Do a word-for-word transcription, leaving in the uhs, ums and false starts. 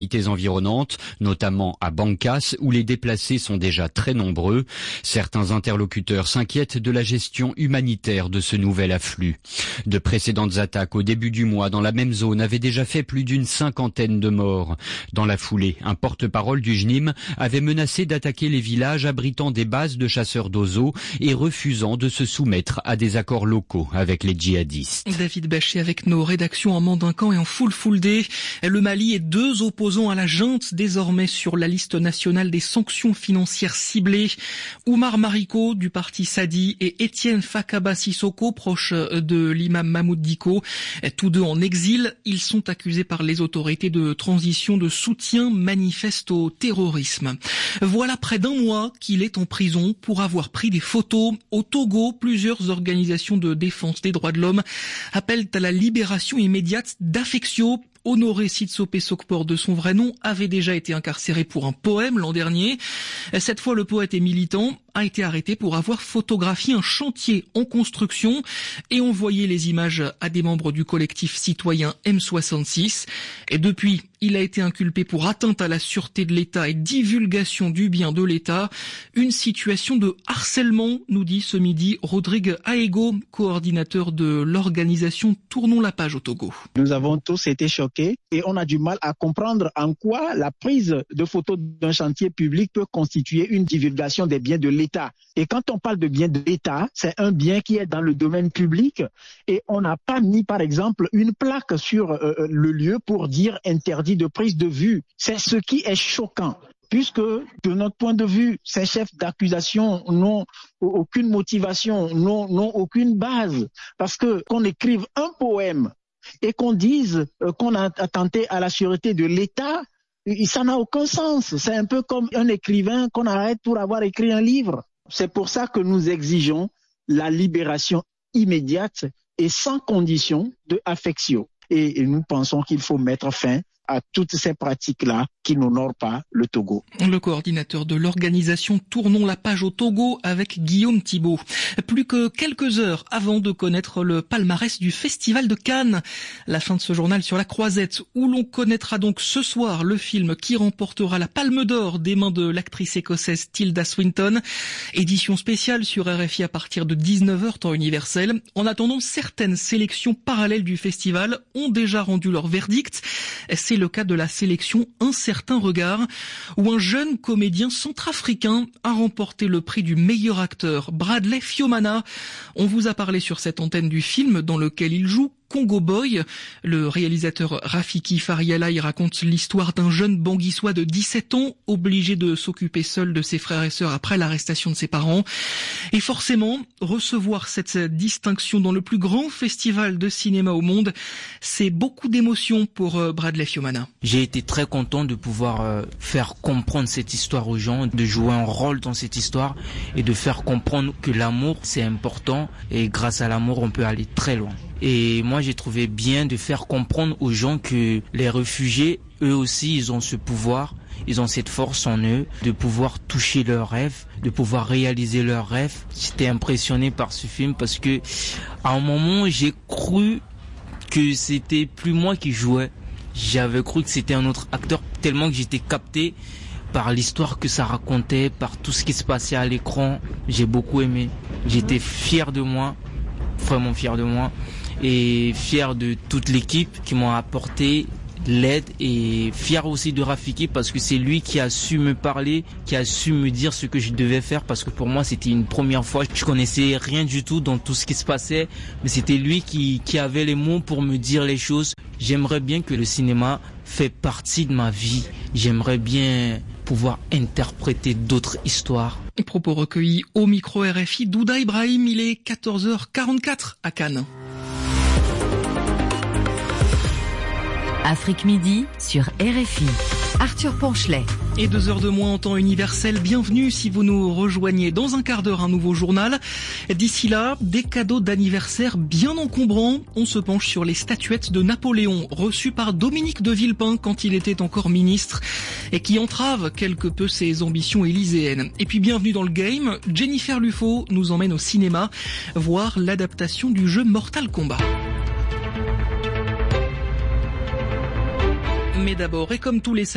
environnantes, notamment à Bankas, où les déplacés sont déjà très nombreux. Certains interlocuteurs s'inquiètent de la gestion humanitaire de ce nouvel afflux. De précédentes attaques au début du mois dans la même zone avaient déjà fait plus d'une cinquantaine de morts. Dans la foulée, un porte-parole du J N I M avait menacé d'attaquer les villages abritant des bases de chasseurs d'oiseaux et refusant de se soumettre à des accords locaux avec les djihadistes. David Bachet avec nos rédactions en Mandincan et en full full day. Le Mali et deux opposants à la junte désormais sur la liste nationale des sanctions financières ciblées. Oumar Mariko du parti Sadi et Étienne Fakaba Sissoko, proche de l'imam Mahmoud Dicko, tous deux en exil. Ils sont accusés par les autorités de transition de soutien manifeste au terrorisme. Voilà près d'un mois qu'il est en prison pour avoir pris des photos. Au Togo, plusieurs organisations de défense des droits de l'homme appellent à la libération immédiate d'Afexio. Honoré Sitsopé Sokpor, de son vrai nom, avait déjà été incarcéré pour un poème l'an dernier. Cette fois, le poète et militant a été arrêté pour avoir photographié un chantier en construction et envoyé les images à des membres du collectif citoyen M soixante-six. Et depuis, il a été inculpé pour atteinte à la sûreté de l'État et divulgation du bien de l'État. Une situation de harcèlement, nous dit ce midi Rodrigue Aego, coordinateur de l'organisation Tournons la page au Togo. Nous avons tous été choqués et on a du mal à comprendre en quoi la prise de photos d'un chantier public peut constituer une divulgation des biens de l'État. Et quand on parle de bien de l'État, c'est un bien qui est dans le domaine public et on n'a pas mis par exemple une plaque sur euh, le lieu pour dire interdit de prise de vue. C'est ce qui est choquant. Puisque, de notre point de vue, ces chefs d'accusation n'ont aucune motivation, n'ont, n'ont aucune base. Parce que qu'on écrive un poème et qu'on dise euh, qu'on a attenté à la sûreté de l'État, ça n'a aucun sens. C'est un peu comme un écrivain qu'on arrête pour avoir écrit un livre. C'est pour ça que nous exigeons la libération immédiate et sans condition de Afexio. Et nous pensons qu'il faut mettre fin à toutes ces pratiques-là qui n'honorent pas le Togo. Le coordinateur de l'organisation Tournons la page au Togo avec Guillaume Thibault. Plus que quelques heures avant de connaître le palmarès du Festival de Cannes. La fin de ce journal sur la Croisette où l'on connaîtra donc ce soir le film qui remportera la Palme d'Or des mains de l'actrice écossaise Tilda Swinton. Édition spéciale sur R F I à partir de dix-neuf heures temps universel. En attendant, certaines sélections parallèles du festival ont déjà rendu leur verdict. C'est le cas de la sélection Un certain regard, où un jeune comédien centrafricain a remporté le prix du meilleur acteur, Bradley Fiomana. On vous a parlé sur cette antenne du film dans lequel il joue Congo Boy. Le réalisateur Rafiki Fariala y raconte l'histoire d'un jeune Banguissois de dix-sept ans, obligé de s'occuper seul de ses frères et sœurs après l'arrestation de ses parents. Et forcément, recevoir cette distinction dans le plus grand festival de cinéma au monde, c'est beaucoup d'émotions pour Bradley Fiomana. J'ai été très content de pouvoir faire comprendre cette histoire aux gens, de jouer un rôle dans cette histoire et de faire comprendre que l'amour, c'est important et grâce à l'amour, on peut aller très loin. Et moi, j'ai trouvé bien de faire comprendre aux gens que les réfugiés, eux aussi, ils ont ce pouvoir, ils ont cette force en eux de pouvoir toucher leurs rêves, de pouvoir réaliser leurs rêves. J'étais impressionné par ce film parce que, à un moment, j'ai cru que c'était plus moi qui jouais. J'avais cru que c'était un autre acteur tellement que j'étais capté par l'histoire que ça racontait, par tout ce qui se passait à l'écran. J'ai beaucoup aimé. J'étais fier de moi, vraiment fier de moi. Et fier de toute l'équipe qui m'ont apporté l'aide et fier aussi de Rafiki parce que c'est lui qui a su me parler, qui a su me dire ce que je devais faire parce que pour moi c'était une première fois. Je connaissais rien du tout dans tout ce qui se passait, mais c'était lui qui, qui avait les mots pour me dire les choses. J'aimerais bien que le cinéma fait partie de ma vie. J'aimerais bien pouvoir interpréter d'autres histoires. Et propos recueillis au micro R F I, Douda Ibrahim, il est quatorze heures quarante-quatre à Cannes. Afrique Midi sur R F I. Arthur Ponchelet. Et deux heures de moins en temps universel. Bienvenue si vous nous rejoignez dans un quart d'heure un nouveau journal. D'ici là, des cadeaux d'anniversaire bien encombrants. On se penche sur les statuettes de Napoléon reçues par Dominique de Villepin quand il était encore ministre et qui entravent quelque peu ses ambitions élyséennes. Et puis bienvenue dans le game. Jennifer Lufo nous emmène au cinéma voir l'adaptation du jeu Mortal Kombat. Mais d'abord, et comme tous les